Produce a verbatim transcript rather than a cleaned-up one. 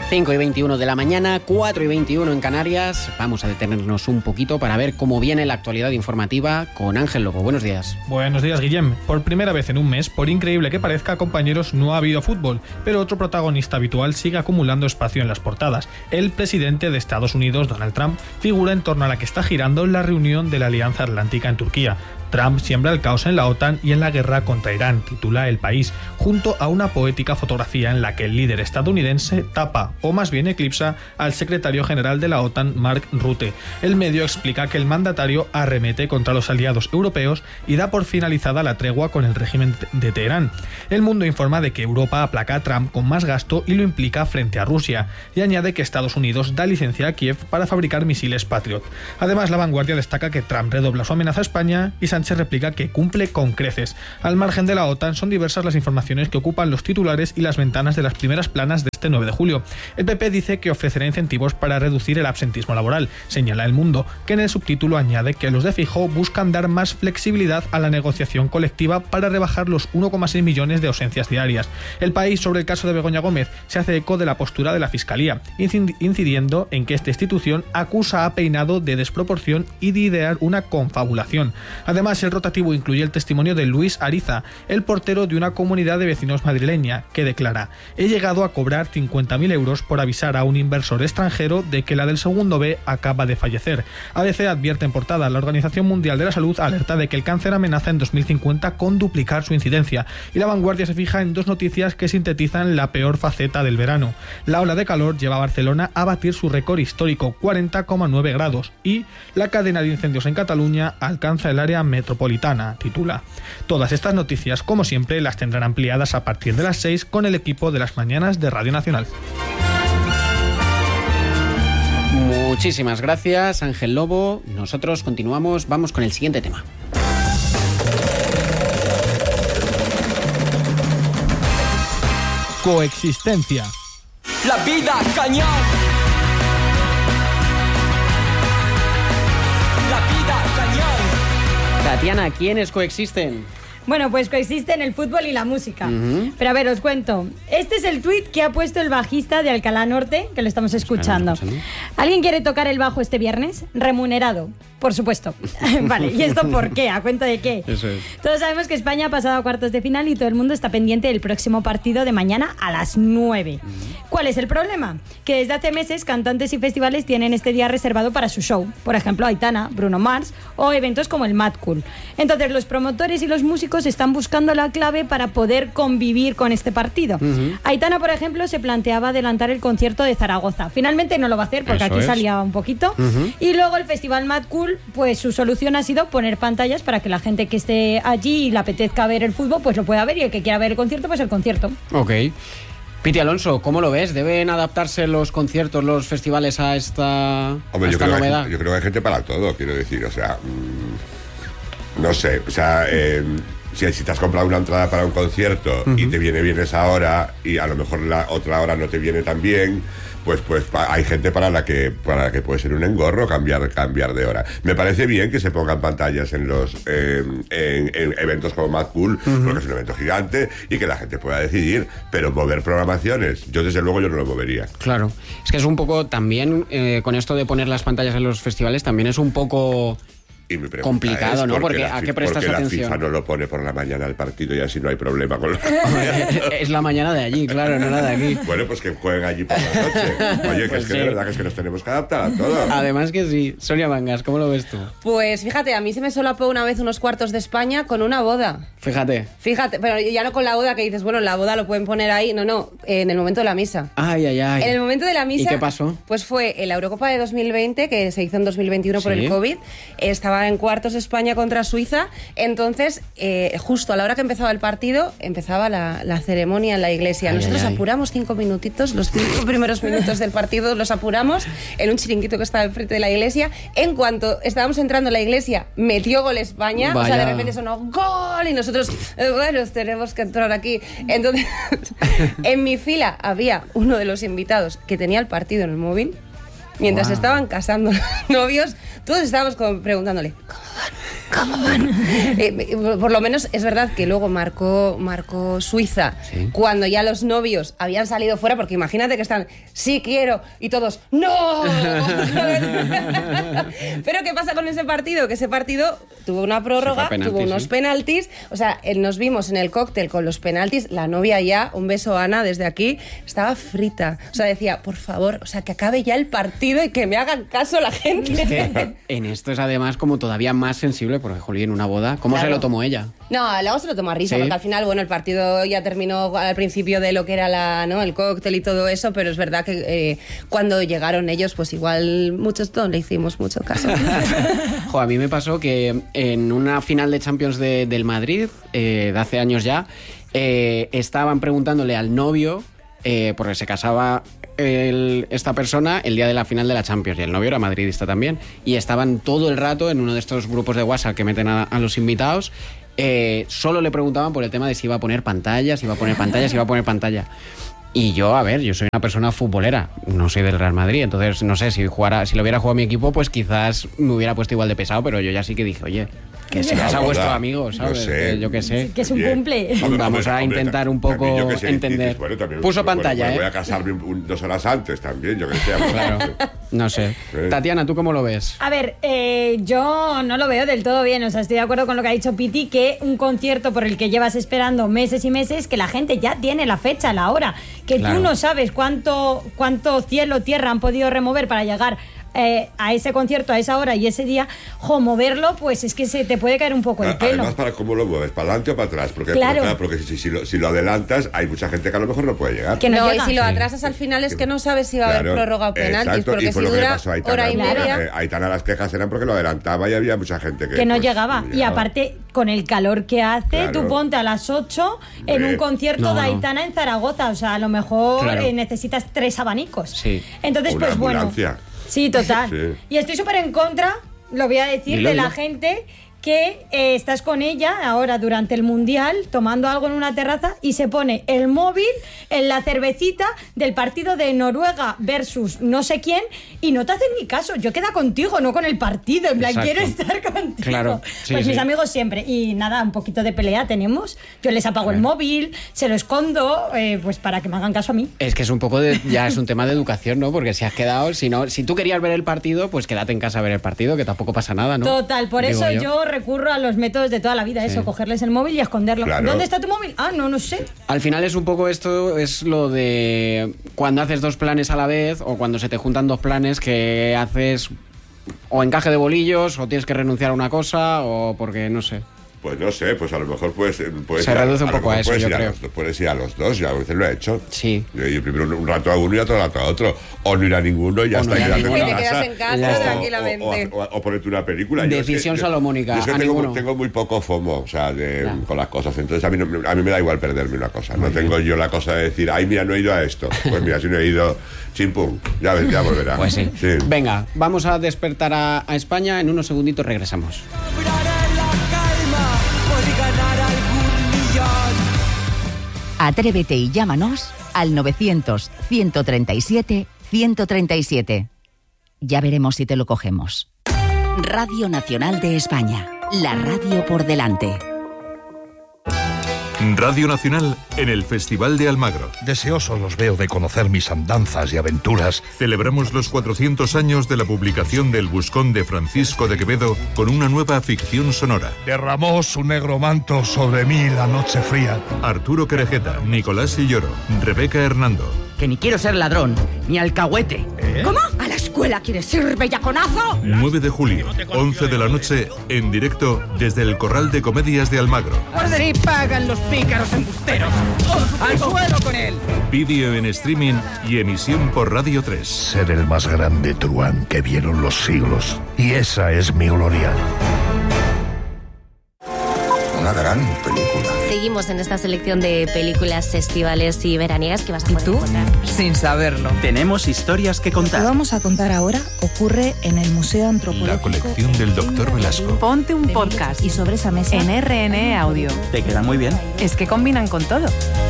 cinco y veintiuno de la mañana, cuatro y veintiuno en Canarias. Vamos a detenernos un poquito para ver cómo viene la actualidad informativa con Ángel Lobo. Buenos días. Buenos días, Guillem. Por primera vez en un mes, por increíble que parezca, compañeros, no ha habido fútbol, pero otro protagonista habitual sigue acumulando espacio en las portadas. El presidente de Estados Unidos, Donald Trump, figura en torno a la que está girando la reunión de la Alianza Atlántica en Turquía. Trump siembra el caos en la OTAN y en la guerra contra Irán, titula El País, junto a una poética fotografía en la que el líder estadounidense tapa, o más bien eclipsa, al secretario general de la OTAN, Mark Rutte. El medio explica que el mandatario arremete contra los aliados europeos y da por finalizada la tregua con el régimen de Teherán. El Mundo informa de que Europa aplaca a Trump con más gasto y lo implica frente a Rusia, y añade que Estados Unidos da licencia a Kiev para fabricar misiles Patriot. Además, La Vanguardia destaca que Trump redobla su amenaza a España y Sánchez replica que cumple con creces. Al margen de la OTAN, son diversas las informaciones que ocupan los titulares y las ventanas de las primeras planas de este nueve de julio. El P P dice que ofrecerá incentivos para reducir el absentismo laboral. Señala El Mundo, que en el subtítulo añade que los de Feijóo buscan dar más flexibilidad a la negociación colectiva para rebajar los uno coma seis millones de ausencias diarias. El País, sobre el caso de Begoña Gómez, se hace eco de la postura de la Fiscalía, incidiendo en que esta institución acusa a Peinado de desproporción y de idear una confabulación. Además, el rotativo incluye el testimonio de Luis Ariza, el portero de una comunidad de vecinos madrileña, que declara: he llegado a cobrar cincuenta mil euros por avisar a un inversor extranjero de que la del segundo B acaba de fallecer. A B C advierte en portada: la Organización Mundial de la Salud alerta de que el cáncer amenaza en dos mil cincuenta con duplicar su incidencia. Y La Vanguardia se fija en dos noticias que sintetizan la peor faceta del verano. La ola de calor lleva a Barcelona a batir su récord histórico, cuarenta coma nueve grados, y la cadena de incendios en Cataluña alcanza el área metropolitana, titula. Todas estas noticias, como siempre, las tendrán ampliadas a partir de las seis con el equipo de las mañanas de Radio Nacional. Muchísimas gracias, Ángel Lobo. Nosotros continuamos, vamos con el siguiente tema. Coexistencia. La vida cañón. La vida cañón. Tatiana, ¿quiénes coexisten? Bueno, pues coexisten el fútbol y la música. Uh-huh. Pero a ver, os cuento. Este es el tuit que ha puesto el bajista de Alcalá Norte, que lo estamos escuchando. ¿Alguien quiere tocar el bajo este viernes? Remunerado, por supuesto. Vale, ¿y esto por qué? ¿A cuenta de qué? Eso es. Todos sabemos que España ha pasado a cuartos de final y todo el mundo está pendiente del próximo partido de mañana a las nueve. Uh-huh. ¿Cuál es el problema? Que desde hace meses cantantes y festivales tienen este día reservado para su show. Por ejemplo, Aitana, Bruno Mars o eventos como el Mad Cool. Entonces, los promotores y los músicos están buscando la clave para poder convivir con este partido. Uh-huh. Aitana, por ejemplo, se planteaba adelantar el concierto de Zaragoza. Finalmente no lo va a hacer porque Eso aquí es. salía un poquito. Uh-huh. Y luego el festival Mad Cool, pues su solución ha sido poner pantallas para que la gente que esté allí y le apetezca ver el fútbol, pues lo pueda ver, y el que quiera ver el concierto, pues el concierto. Ok. Piti Alonso, ¿cómo lo ves? ¿Deben adaptarse los conciertos, los festivales a esta, Hombre, a yo esta creo novedad? Que hay, yo creo que hay gente para todo, quiero decir, o sea, mmm, no sé, o sea, eh, si, si te has comprado una entrada para un concierto uh-huh. y te viene bien esa hora y a lo mejor la otra hora no te viene tan bien, pues pues hay gente para la que para la que puede ser un engorro cambiar cambiar de hora. Me parece bien que se pongan pantallas en los eh, en, en eventos como Mad Cool, uh-huh. porque es un evento gigante y que la gente pueda decidir, pero mover programaciones, yo desde luego yo no lo movería. Claro, es que es un poco también eh, con esto de poner las pantallas en los festivales también es un poco Y mi pregunta complicado, es, ¿no? ¿por Porque la, ¿a qué prestas porque atención? la FIFA no lo pone por la mañana al partido y así no hay problema con los... Es la mañana de allí, claro, no la de aquí. Bueno, pues que jueguen allí por la noche. Oye, que Pues es que sí. de verdad que es que nos tenemos que adaptar a todo. Además que sí. Sonia Mangas, ¿cómo lo ves tú? Pues fíjate, a mí se me solapó una vez unos cuartos de España con una boda. Fíjate. Fíjate, pero ya no con la boda que dices, bueno, la boda lo pueden poner ahí. No, no, en el momento de la misa. Ay, ay, ay. En el momento de la misa... ¿Y qué pasó? Pues fue en la Eurocopa de dos mil veinte, que se hizo en dos mil veintiuno por ¿Sí? el COVID. Estaba en cuartos España contra Suiza. Entonces, eh, justo a la hora que empezaba el partido, empezaba la, la ceremonia en la iglesia. Ay, Nosotros ay, ay. apuramos cinco minutitos, los cinco primeros minutos del partido los apuramos en un chiringuito que estaba enfrente de la iglesia. En cuanto estábamos entrando en la iglesia, metió gol España. Vaya. O sea, de repente sonó ¡gol! Y nosotros, eh, bueno, tenemos que entrar aquí. Entonces, en mi fila había uno de los invitados que tenía el partido en el móvil. Mientras Wow. estaban casando los novios, todos estábamos como preguntándole, ¿cómo van? ¿Cómo van? eh, por lo menos es verdad que luego marcó, marcó Suiza ¿sí? Cuando ya los novios habían salido fuera, porque imagínate que están, sí quiero, y todos, ¡no! Pero ¿qué pasa con ese partido? Que ese partido tuvo una prórroga, penaltis, tuvo unos ¿sí? penaltis, o sea, nos vimos en el cóctel con los penaltis, la novia ya, un beso Ana desde aquí, estaba frita, o sea, decía, por favor, o sea, que acabe ya el partido y que me hagan caso la gente. Es que en esto es además como todavía más sensible, porque Jolín, en una boda, ¿cómo claro. se lo tomó ella? No, luego se lo tomó a risa, ¿sí? Porque al final, bueno, el partido ya terminó al principio de lo que era la, ¿no? el cóctel y todo eso, pero es verdad que eh, cuando llegaron ellos, pues igual muchos no le hicimos mucho caso. Jo, a mí me pasó que en una final de Champions de, del Madrid, eh, de hace años ya, eh, estaban preguntándole al novio, eh, porque se casaba el, esta persona el día de la final de la Champions, y el novio era madridista también, y estaban todo el rato en uno de estos grupos de WhatsApp que meten a, a los invitados, eh, solo le preguntaban por el tema de si iba a poner pantalla, si iba a poner pantalla, si iba a poner pantalla. Y yo, a ver, yo soy una persona futbolera, no soy del Real Madrid, entonces no sé, si jugara, si lo hubiera jugado mi equipo, pues quizás me hubiera puesto igual de pesado, pero yo ya sí que dije, oye, que se casa vuestro amigo, ¿sabes? No sé. Yo qué sé. Que es un cumple. Hombre, Vamos a intentar un poco yo que sé, entender. Dices, bueno, también, Puso bueno, pantalla, bueno, ¿eh? Voy a casarme un, un, dos horas antes también, yo que sé. Claro, no sé. ¿Sí? Tatiana, ¿tú cómo lo ves? A ver, eh, yo no lo veo del todo bien, o sea, estoy de acuerdo con lo que ha dicho Piti, que un concierto por el que llevas esperando meses y meses, que la gente ya tiene la fecha, la hora, que claro. tú no sabes cuánto, cuánto cielo, tierra han podido remover para llegar Eh, a ese concierto, a esa hora y ese día, jo, moverlo, pues es que se te puede caer un poco el pelo. Además, ¿para cómo lo mueves? ¿Para adelante o para atrás? Porque, claro. porque, porque si, si, lo, si lo adelantas, hay mucha gente que a lo mejor no puede llegar. Que no, no y si lo atrasas al final es que no sabes si va a haber prórroga o penaltis, porque y si dura hora y media... Eh, Aitana, las quejas eran porque lo adelantaba y había mucha gente que... Que no pues, llegaba. Y aparte, con el calor que hace, claro. tú ponte a las ocho en un concierto no, de Aitana no. en Zaragoza, o sea, a lo mejor claro. eh, necesitas tres abanicos. Sí. Entonces, Una pues ambulancia. bueno... Sí, total. Sí. Y estoy súper en contra, lo voy a decir, dilo, de la dilo. gente que eh, estás con ella ahora durante el Mundial tomando algo en una terraza y se pone el móvil en la cervecita del partido de Noruega versus no sé quién y no te hacen ni caso. Yo queda contigo, no con el partido. En plan, exacto. quiero estar contigo. Claro. Sí, pues sí. mis amigos siempre. Y nada, un poquito de pelea tenemos. Yo les apago claro. el móvil, se lo escondo, eh, pues para que me hagan caso a mí. Es que es un poco de, ya es un tema de educación, ¿no? Porque si has quedado, si no, si tú querías ver el partido, pues quédate en casa a ver el partido, que tampoco pasa nada, ¿no? Total, por Digo eso yo. yo recurro a los métodos de toda la vida, sí. eso, cogerles el móvil y esconderlo. Claro. ¿Dónde está tu móvil? Ah, no, no sé. Al final es un poco esto, es lo de cuando haces dos planes a la vez o cuando se te juntan dos planes que haces o encaje de bolillos o tienes que renunciar a una cosa o porque, no sé. Pues no sé, pues a lo mejor puedes... puedes se reduce un poco a eso, yo creo. Los, puedes ir a los dos, yo a veces lo he hecho. Sí. Yo, yo primero un rato a uno y otro rato a otro. O no ir a ninguno y ya o está. No y te quedas en casa o, tranquilamente. O, o, o, o ponerte una película. Decisión yo, salomónica. Yo es que a tengo, ninguno. tengo muy poco FOMO, o sea, de, claro. con las cosas. Entonces a mí, no, a mí me da igual perderme una cosa. Muy no bien. Tengo yo la cosa de decir, ay, mira, no he ido a esto. Pues mira, si no he ido, chimpum, ya, ves, ya volverá. Pues sí. sí. Venga, vamos a despertar a, a España. En unos segunditos regresamos. Atrévete y llámanos al novecientos, ciento treinta y siete, ciento treinta y siete. Ya veremos si te lo cogemos. Radio Nacional de España. La radio por delante. Radio Nacional en el Festival de Almagro. Deseosos los veo de conocer mis andanzas y aventuras. Celebramos los cuatrocientos años de la publicación del Buscón de Francisco de Quevedo con una nueva ficción sonora. Derramó su negro manto sobre mí la noche fría. Arturo Querejeta, Nicolás Silloro, Rebeca Hernando. Que ni quiero ser ladrón, ni alcahuete. ¿Eh? ¿Cómo? ¿A la escuela quieres ir, bellaconazo? nueve de julio, once de la noche, en directo desde el Corral de Comedias de Almagro. Así pagan los pícaros embusteros. ¡Al suelo con él! Vídeo en streaming y emisión por Radio tres. Ser el más grande truán que vieron los siglos. Y esa es mi gloria. Una gran película. Seguimos en esta selección de películas estivales y veraniegas que vas a poder ¿Y tú? encontrar. Sin saberlo. Tenemos historias que contar. Lo que vamos a contar ahora ocurre en el Museo Antropológico. La colección del doctor Velasco. Ponte un podcast. Y sobre esa mesa. En R N E Audio. Te queda muy bien. Es que combinan con todo.